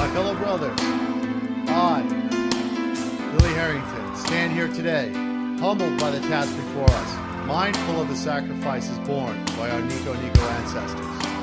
My fellow brothers, I, Billy Harrington, stand here today, humbled by the task before us, mindful of the sacrifices borne by our Nico ancestors.